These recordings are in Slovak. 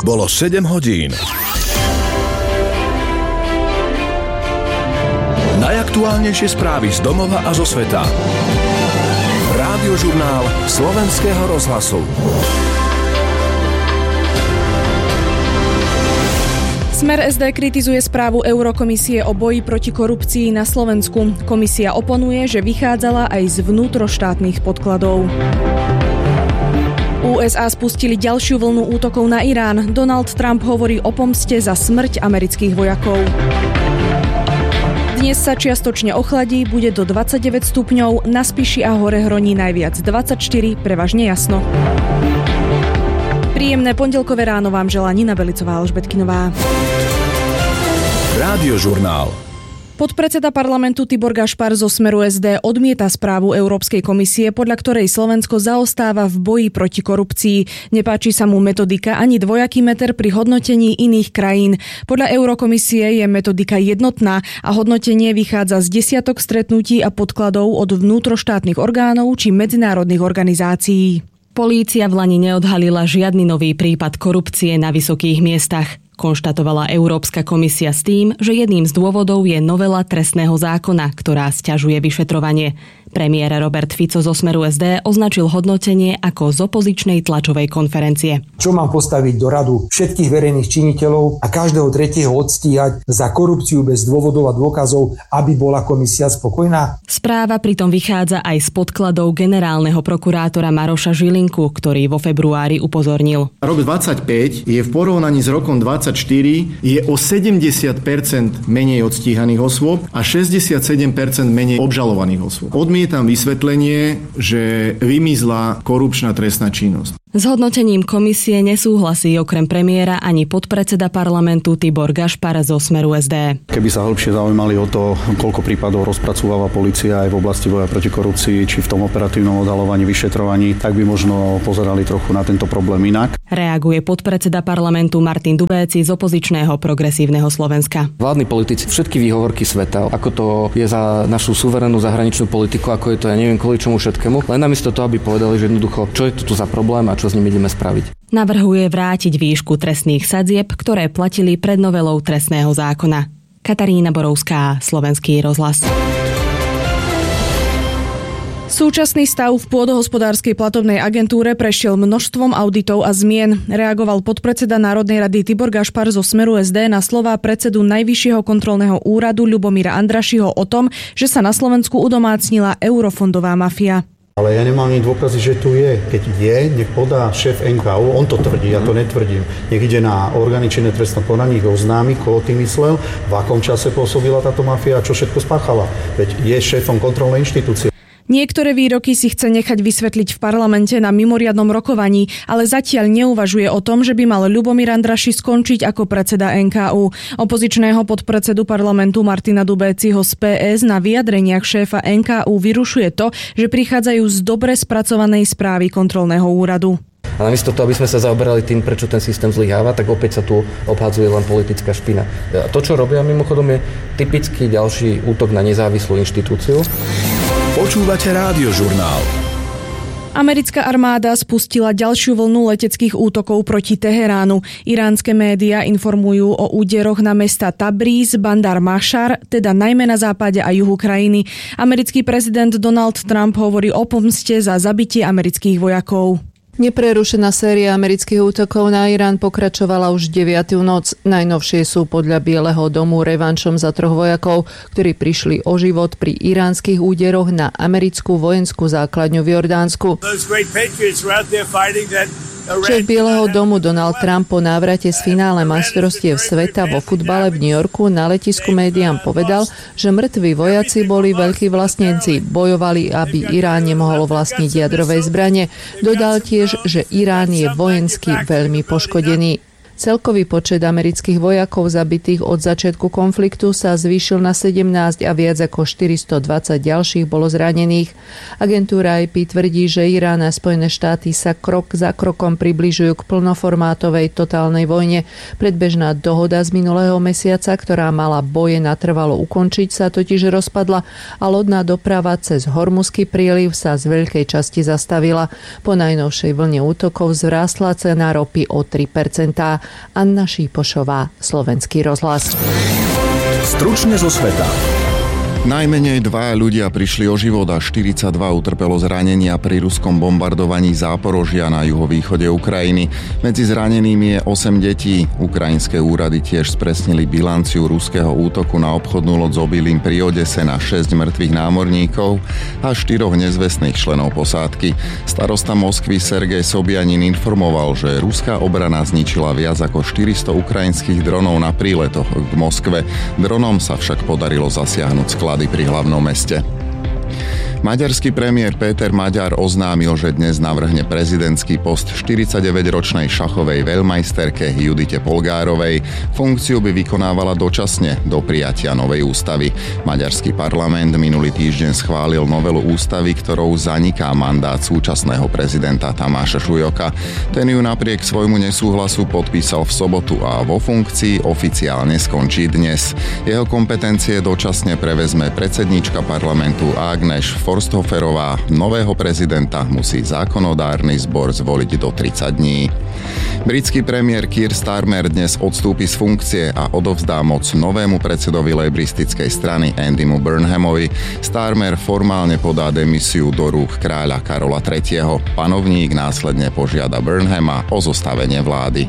Bolo 7 hodín. Najaktuálnejšie správy z domova a zo sveta. Rádiožurnál Slovenského rozhlasu. Smer SD kritizuje správu Eurokomisie o boji proti korupcii na Slovensku. Komisia oponuje, že vychádzala aj z vnútroštátnych podkladov. USA spustili ďalšiu vlnu útokov na Irán. Donald Trump hovorí o pomste za smrť amerických vojakov. Dnes sa čiastočne ochladí, bude do 29 stupňov, na Spiši a hore hroní najviac 24, prevažne jasno. Príjemné pondelkové ráno vám želá Nina Belicová Alžbetkinová. Rádiožurnál. Podpredseda parlamentu Tibor Gašpar zo Smeru SD odmieta správu Európskej komisie, podľa ktorej Slovensko zaostáva v boji proti korupcii. Nepáči sa mu metodika ani dvojaký meter pri hodnotení iných krajín. Podľa Eurokomisie je metodika jednotná a hodnotenie vychádza z desiatok stretnutí a podkladov od vnútroštátnych orgánov či medzinárodných organizácií. Polícia v lani neodhalila žiadny nový prípad korupcie na vysokých miestach. Konštatovala Európska komisia s tým, že jedným z dôvodov je novela trestného zákona, ktorá sťažuje vyšetrovanie. Premiér Robert Fico zo Smeru SD označil hodnotenie ako z opozičnej tlačovej konferencie. Čo mám postaviť do radu všetkých verejných činiteľov a každého tretieho odstíhať za korupciu bez dôvodov a dôkazov, aby bola komisia spokojná? Správa pritom vychádza aj z podkladov generálneho prokurátora Maroša Žilinku, ktorý vo februári upozornil. Rok 25 je v porovnaní s rokom 24 je o 70% menej odstíhaných osôb a 67% menej obžalovaných osôb. Odmietam vysvetlenie, že vymizla korupčná trestná činnosť. S hodnotením komisie nesúhlasí okrem premiéra ani podpredseda parlamentu Tibor Gašpar zo Smeru SD. Keby sa hĺbšie zaujímali o to, koľko prípadov rozpracováva polícia aj v oblasti boja proti korupcii, či v tom operatívnom odhaľovaní, vyšetrovaní, tak by možno pozerali trochu na tento problém inak. Reaguje podpredseda parlamentu Martin Dubéci z opozičného Progresívneho Slovenska. Vládni politici, všetky výhovorky sveta, ako to je za našu suverénnu zahraničnú politiku, ako je to, ja neviem kvôli čomu všetkému, len namiesto toho, aby povedali, že jednoducho, čo je tu za problém a čo s ním ideme spraviť. Navrhuje vrátiť výšku trestných sadzieb, ktoré platili pred novelou trestného zákona. Katarína Borovská, Slovenský rozhlas. Súčasný stav v pôdohospodárskej platobnej agentúre prešiel množstvom auditov a zmien. Reagoval podpredseda Národnej rady Tibor Gašpar zo Smeru SD na slová predsedu Najvyššieho kontrolného úradu Ľubomíra Andrašiho o tom, že sa na Slovensku udomácnila eurofondová mafia. Ale ja nemám ani dôkazy, že tu je. Keď je, nech podá šéf NKÚ, on to tvrdí, ja to netvrdím. Nech ide na orgány činné trestnom konaní, oznámi, koho tým myslel, v akom čase pôsobila táto mafia a čo všetko spáchala. Veď je šéfom kontrolnej inštitúcie. Niektoré výroky si chce nechať vysvetliť v parlamente na mimoriadnom rokovaní, ale zatiaľ neuvažuje o tom, že by mal Ľubomír Andraši skončiť ako predseda NKÚ. Opozičného podpredsedu parlamentu Martina Dubéciho z PS na vyjadreniach šéfa NKÚ vyrušuje to, že prichádzajú z dobre spracovanej správy kontrolného úradu. A namiesto toho, aby sme sa zaoberali tým, prečo ten systém zlyháva, tak opäť sa tu obhadzuje len politická špina. To, čo robia mimochodom, je typický ďalší útok na nezávislú inštitúciu. Počúvate Rádiožurnál. Americká armáda spustila ďalšiu vlnu leteckých útokov proti Teheránu. Iránske médiá informujú o úderoch na mesta Tabriz, Bandar Mašar, teda najmä na západe a juhu krajiny. Americký prezident Donald Trump hovorí o pomste za zabitie amerických vojakov. Neprerušená séria amerických útokov na Irán pokračovala už 9. noc. Najnovšie sú podľa Bieleho domu revanšom za 3 vojakov, ktorí prišli o život pri iránskych úderoch na americkú vojenskú základňu v Jordánsku. Šéf Bieleho domu Donald Trump po návrate z finále majstrovstiev sveta vo futbale v New Yorku na letisku médiám povedal, že mŕtvi vojaci boli veľkí vlastnenci, bojovali, aby Irán nemohol vlastniť jadrové zbrane. Dodal tiež, že Irán je vojensky veľmi poškodený. Celkový počet amerických vojakov zabitých od začiatku konfliktu sa zvýšil na 17 a viac ako 420 ďalších bolo zranených. Agentúra IP tvrdí, že Irán a Spojené štáty sa krok za krokom približujú k plnoformátovej totálnej vojne. Predbežná dohoda z minulého mesiaca, ktorá mala boje natrvalo ukončiť, sa totiž rozpadla a lodná doprava cez Hormuzský príliv sa z veľkej časti zastavila. Po najnovšej vlne útokov zvrástla cena ropy o 3%. Anna Šípošová, Slovenský rozhlas. Stručne zo sveta. Najmenej 2 ľudia prišli o život a 42 utrpelo zranenia pri ruskom bombardovaní Záporožia na juhovýchode Ukrajiny. Medzi zranenými je 8 detí. Ukrajinské úrady tiež spresnili bilanciu ruského útoku na obchodnú loď s obilím pri Odese na 6 mŕtvych námorníkov a 4 nezvestných členov posádky. Starosta Moskvy Sergej Sobjanin informoval, že ruská obrana zničila viac ako 400 ukrajinských dronov na príletoch k Moskve. Dronom sa však podarilo zasiahnuť sklady pri hlavnom meste. Maďarský premiér Péter Maďar oznámil, že dnes navrhne prezidentský post 49-ročnej šachovej veľmajsterke Judite Polgárovej. Funkciu by vykonávala dočasne do prijatia novej ústavy. Maďarský parlament minulý týždeň schválil novelu ústavy, ktorou zaniká mandát súčasného prezidenta Tamáša Šujoka. Ten ju napriek svojmu nesúhlasu podpísal v sobotu a vo funkcii oficiálne skončí dnes. Jeho kompetencie dočasne prevezme predsedníčka parlamentu Ágnes Forsthoferová. Nového prezidenta musí zákonodárny zbor zvoliť do 30 dní. Britský premiér Keir Starmer dnes odstúpi z funkcie a odovzdá moc novému predsedovi lejbristickej strany Andymu Burnhamovi. Starmer formálne podá demisiu do rúk kráľa Karola III. Panovník následne požiada Burnhama o zostavenie vlády.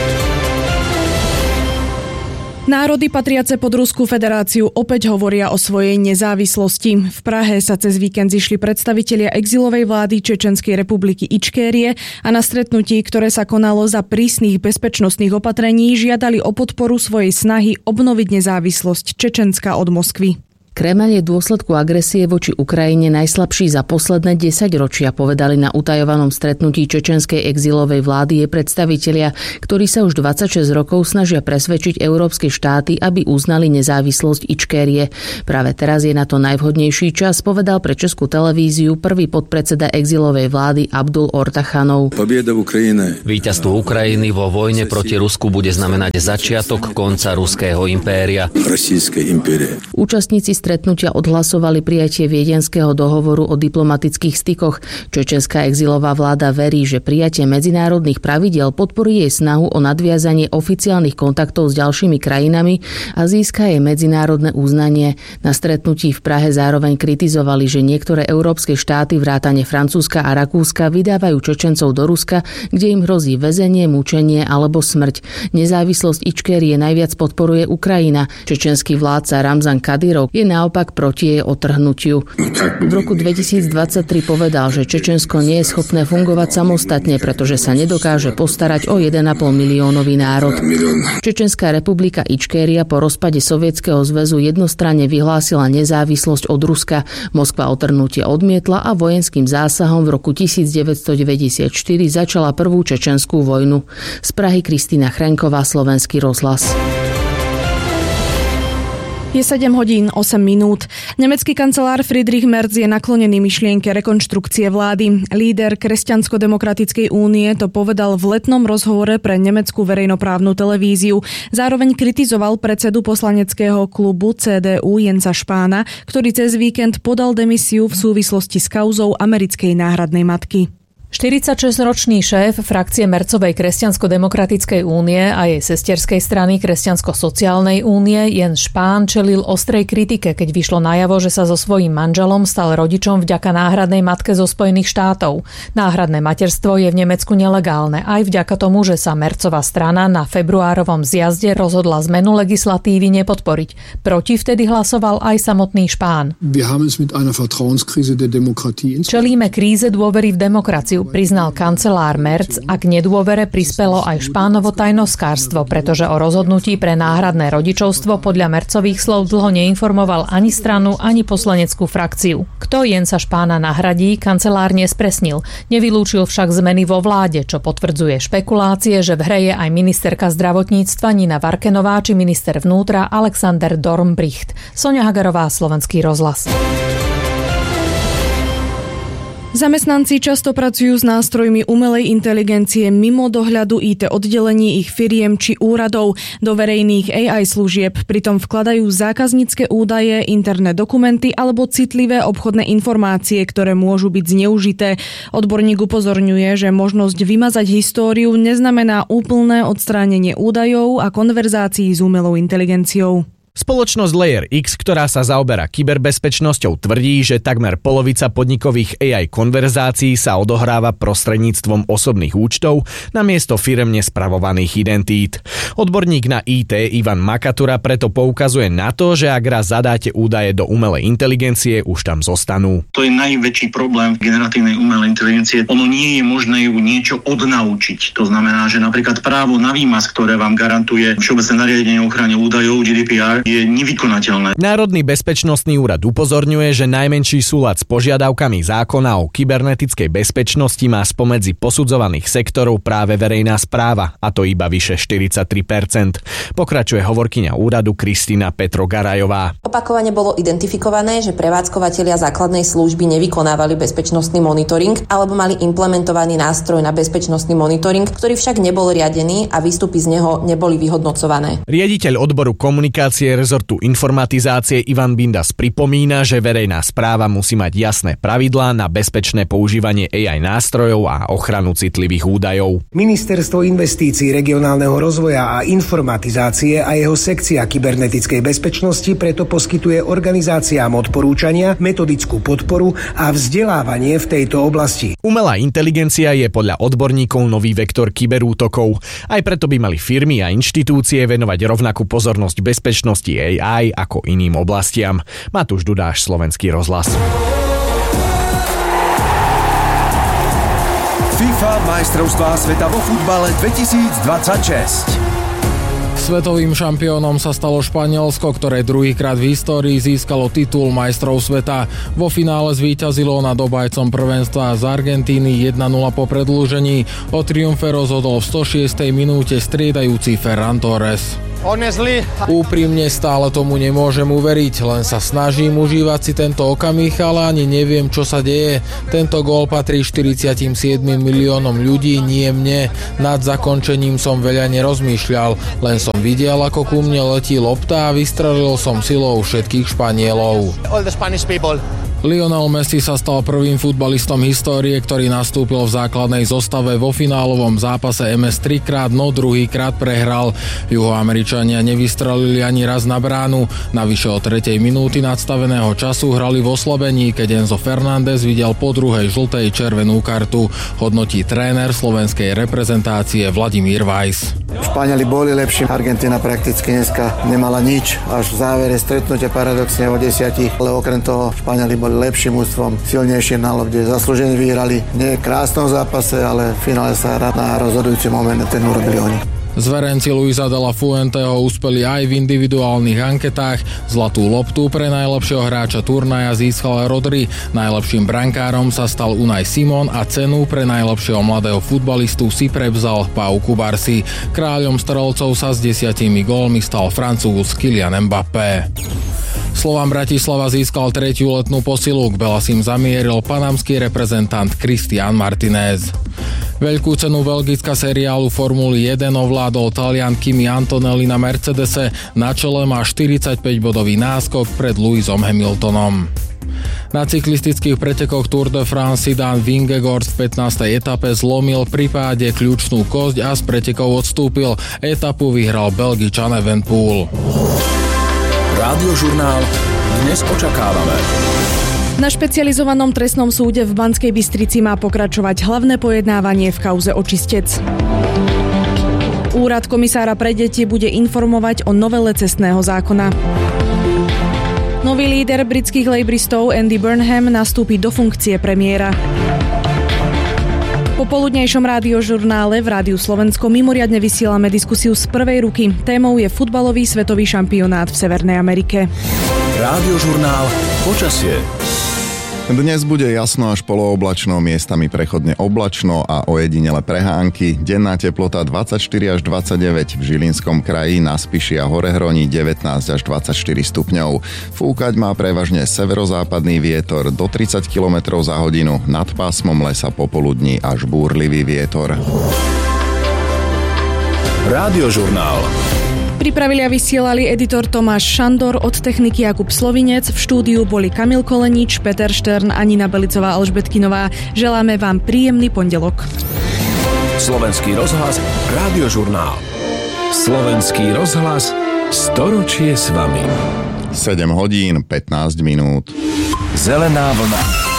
Národy patriace pod Ruskú federáciu opäť hovoria o svojej nezávislosti. V Prahe sa cez víkend zišli predstavitelia exilovej vlády Čečenskej republiky Ičkérie a na stretnutí, ktoré sa konalo za prísnych bezpečnostných opatrení, žiadali o podporu svojej snahy obnoviť nezávislosť Čečenska od Moskvy. Kremeľ je v dôsledku agresie voči Ukrajine najslabší za posledné 10 ročia, povedali na utajovanom stretnutí čečenskej exilovej vlády jej predstavitelia, ktorí sa už 26 rokov snažia presvedčiť európske štáty, aby uznali nezávislosť Ičkérie. Práve teraz je na to najvhodnejší čas, povedal pre Českú televíziu prvý podpredseda exilovej vlády Abdul Ortachanov. Víťazstvo Ukrajiny vo vojne proti Rusku bude znamenať začiatok konca ruského impéria. Účastníci stretnutia odhlasovali prijatie Viedenského dohovoru o diplomatických stykoch. Čečenská exilová vláda verí, že prijatie medzinárodných pravidiel podporí jej snahu o nadviazanie oficiálnych kontaktov s ďalšími krajinami a získa jej medzinárodné uznanie. Na stretnutí v Prahe zároveň kritizovali, že niektoré európske štáty vrátane Francúzska a Rakúska vydávajú Čečencov do Ruska, kde im hrozí väzenie, mučenie alebo smrť. Nezávislosť Ičkérie najviac podporuje Ukrajina. Čečenský vládca Ramzan Kadyrov je naopak proti jej otrhnutiu. V roku 2023 povedal, že Čečensko nie je schopné fungovať samostatne, pretože sa nedokáže postarať o 1,5 miliónový národ. Čečenská republika Ičkéria po rozpade Sovietskeho zväzu jednostranne vyhlásila nezávislosť od Ruska. Moskva otrhnutie odmietla a vojenským zásahom v roku 1994 začala prvú čečenskú vojnu. Z Prahy Kristína Chrenková, Slovenský rozhlas. Je 7 hodín 8 minút. Nemecký kancelár Friedrich Merz je naklonený myšlienke rekonštrukcie vlády. Líder Kresťansko-demokratickej únie to povedal v letnom rozhovore pre nemeckú verejnoprávnu televíziu. Zároveň kritizoval predsedu poslaneckého klubu CDU Jensa Spahna, ktorý cez víkend podal demisiu v súvislosti s kauzou americkej náhradnej matky. 46-ročný šéf frakcie Merzovej Kresťansko-demokratickej únie a jej sesterskej strany Kresťansko-sociálnej únie Jens Spahn čelil ostrej kritike, keď vyšlo najavo, že sa so svojím manželom stal rodičom vďaka náhradnej matke zo Spojených štátov. Náhradné materstvo je v Nemecku nelegálne aj vďaka tomu, že sa Merzová strana na februárovom zjazde rozhodla zmenu legislatívy nepodporiť. Proti vtedy hlasoval aj samotný Spahn. Čelíme kríze dôvery v demokraciu, priznal kancelár Merz, a k nedôvere prispelo aj Spahnovo tajnoskárstvo, pretože o rozhodnutí pre náhradné rodičovstvo podľa Merzových slov dlho neinformoval ani stranu, ani poslaneckú frakciu. Kto Jensa Spahna nahradí, kancelár nespresnil. Nevylúčil však zmeny vo vláde, čo potvrdzuje špekulácie, že v hre je aj ministerka zdravotníctva Nina Varkenová či minister vnútra Alexander Dornbricht. Soňa Hagarová, Slovenský rozhlas. Zamestnanci často pracujú s nástrojmi umelej inteligencie mimo dohľadu IT oddelení ich firiem či úradov do verejných AI služieb. Pritom vkladajú zákaznícke údaje, interné dokumenty alebo citlivé obchodné informácie, ktoré môžu byť zneužité. Odborník upozorňuje, že možnosť vymazať históriu neznamená úplné odstránenie údajov a konverzácií s umelou inteligenciou. Spoločnosť Layer X, ktorá sa zaoberá kyberbezpečnosťou, tvrdí, že takmer polovica podnikových AI konverzácií sa odohráva prostredníctvom osobných účtov namiesto firemne spravovaných identít. Odborník na IT Ivan Makatura preto poukazuje na to, že ak raz zadáte údaje do umelej inteligencie, už tam zostanú. To je najväčší problém generatívnej umelej inteligencie. Ono nie je možné ju niečo odnaučiť. To znamená, že napríklad právo na výmaz, ktoré vám garantuje Všeobecné nariadenie o ochrane údajov GDPR, je nevykonateľné. Národný bezpečnostný úrad upozorňuje, že najmenší súlad s požiadavkami zákona o kybernetickej bezpečnosti má spomedzi posudzovaných sektorov práve verejná správa, a to iba vyše 43%. Pokračuje hovorkyňa úradu Kristína Petrogarajová. Opakovane bolo identifikované, že prevádzkovatelia základnej služby nevykonávali bezpečnostný monitoring alebo mali implementovaný nástroj na bezpečnostný monitoring, ktorý však nebol riadený a výstupy z neho neboli vyhodnocované. Riaditeľ odboru komunikácie rezortu informatizácie Ivan Bindas pripomína, že verejná správa musí mať jasné pravidlá na bezpečné používanie AI nástrojov a ochranu citlivých údajov. Ministerstvo investícií, regionálneho rozvoja a informatizácie a jeho sekcia kybernetickej bezpečnosti preto poskytuje organizáciám odporúčania, metodickú podporu a vzdelávanie v tejto oblasti. Umelá inteligencia je podľa odborníkov nový vektor kyberútokov. Aj preto by mali firmy a inštitúcie venovať rovnakú pozornosť bezpečnosti AI ako iným oblastiam. Matúš Dudáš, Slovenský rozhlas. FIFA majstrovstvá sveta vo futbale 2026. Svetovým šampiónom sa stalo Španielsko, ktoré druhýkrát v histórii získalo titul majstrov sveta. Vo finále zvíťazilo nad obajcom prvenstva z Argentíny 1-0 po predĺžení. O triumfe rozhodol v 106. minúte striedajúci Ferran Torres. Úprimne stále tomu nemôžem uveriť, len sa snažím užívať si tento okamih, ale ani neviem, čo sa deje. Tento gól patrí 47 miliónom ľudí, nie mne. Nad zakončením som veľa nerozmýšľal, len som videl, ako ku mne letí lopta a vystrelil som silou všetkých Španielov. Lionel Messi sa stal prvým futbalistom histórie, ktorý nastúpil v základnej zostave vo finálovom zápase MS trikrát, no druhýkrát prehral. Juhoameričania nevystrelili ani raz na bránu. Navyše o 3. minúty nadstaveného času hrali v oslabení, keď Enzo Fernández videl po druhej žltej červenú kartu. Hodnotí tréner slovenskej reprezentácie Vladimír Weiss. Španieli boli lepší, Argentína prakticky dneska nemala nič, až v závere stretnutia paradoxne o 10, ale okrem toho Španieli boli lepším ústvom, silnejším na lopte, zaslúžene vyhrali. Nie v krásnom zápase, ale v finále sa hrá na rozhodujúci moment, ten urobili oni. Zverenci Luisa de la Fuenteho uspeli aj v individuálnych anketách. Zlatú loptu pre najlepšieho hráča turnaja získal Rodri, najlepším brankárom sa stal Unai Simon a cenu pre najlepšieho mladého futbalistu si prevzal Pau Cubarsí. Kráľom strelcov sa s 10 gólmi stal Francúz Kylian Mbappé. Slovan Bratislava získal 3. letnú posilu, k Belasím zamieril panamský reprezentant Cristian Martinez. Veľkú cenu Belgická seriálu Formuly 1 ovládol Talian Kimi Antonelli na Mercedese, na čele má 45-bodový náskok pred Lewisom Hamiltonom. Na cyklistických pretekoch Tour de France si Dan Vingegaard v 15. etape zlomil pri páde kľúčnú kosť a z pretekov odstúpil. Etapu vyhral Belgičan Evenepoel. Rádiožurnál Dnes očakávame. Na špecializovanom trestnom súde v Banskej Bystrici má pokračovať hlavné pojednávanie v kauze Očistec. Úrad komisára pre deti bude informovať o novele cestného zákona. Nový líder britských lejbristov Andy Burnham nastúpi do funkcie premiéra. Po poludnejšom rádiožurnále v Rádiu Slovensko mimoriadne vysielame diskusiu z prvej ruky. Témou je futbalový svetový šampionát v Severnej Amerike. Rádiožurnál Počasie. Dnes bude jasno až polooblačno, miestami prechodne oblačno a ojedinele prehánky. Denná teplota 24 až 29, v Žilinskom kraji, na Spiši a Horehroni 19 až 24 stupňov. Fúkať má prevažne severozápadný vietor do 30 km za hodinu, nad pásmom lesa popoludní až búrlivý vietor. Rádiožurnál. Pripravili a vysielali editor Tomáš Šandor, od techniky Jakub Slovinec, v štúdiu boli Kamil Kolenič, Peter Štern, Anina Belicová, Alžbetkinová. Želáme vám príjemný pondelok. Slovenský rozhlas, Rádiožurnál. Slovenský rozhlas, storočie s vami. 7 hodín, 15 minút. Zelená vlna.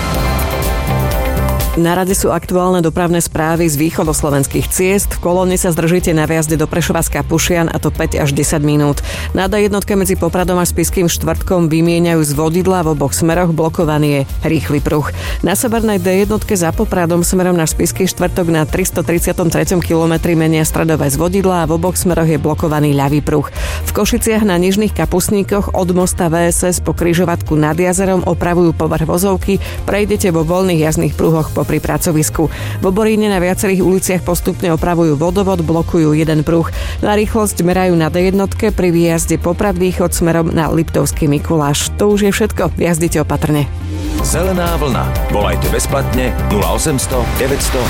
Na rade sú aktuálne dopravné správy z východoslovenských ciest. V kolóne sa zdržíte na viazde do Prešova z Kapušian, a to 5 až 10 minút. Na D1 medzi Popradom a Spišským Štvrtkom vymieňajú z vodidla v oboch smeroch, blokovaný je rýchly pruh. Na severnej D1 za Popradom smerom na Spišský Štvrtok na 333. kilometri menia stredové z vodidla a v oboch smeroch je blokovaný ľavý pruh. V Košiciach na Nižných Kapusníkoch od mosta VSS po križovatku nad jazerom opravujú povrch vozovky, prejdete vo voľných jazdných pruhoch pri pracovisku. V Oboríne na viacerých uliciach postupne opravujú vodovod, blokujú jeden pruh. Na rýchlosť merajú na D1 pri výjazde Poprad východ smerom na Liptovský Mikuláš. To už je všetko. Jazdite opatrne. Zelená vlna. Volajte bezplatne 0800 900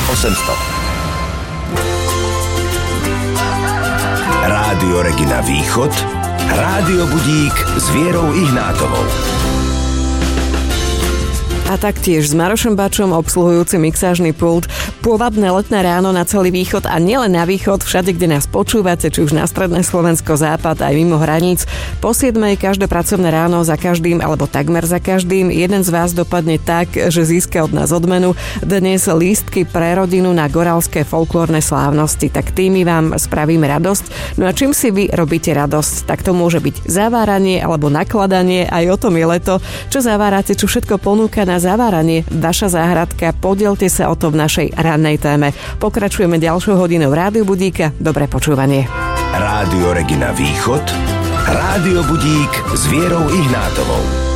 800. Rádio Regina Východ. Rádio Budík s Vierou Ihnátovou. A taktiež s Marošom Bačom, obsluhujúci mixážny pult. Pôvabné letné ráno na celý východ a nielen na východ, všade, kde nás počúvate, či už na stredné Slovensko, západ aj mimo hraníc. Po 7:00 každé pracovné ráno za každým, alebo takmer za každým, jeden z vás dopadne tak, že získa od nás odmenu. Dnes lístky pre rodinu na goralské folklórne slávnosti. Tak tými vám spravíme radosť. No a čím si vy robíte radosť? Tak to môže byť zaváranie alebo nakladanie, aj o tom je leto. Čo zavárate, čo všetko ponúka na zaváranie vaša záhradka, podielte sa o to v našej rannej téme. Pokračujeme ďalšou hodinou Rádio Budíka. Dobré počúvanie. Rádio Regina Východ. Rádio Budík s Vierou Ihnátovou.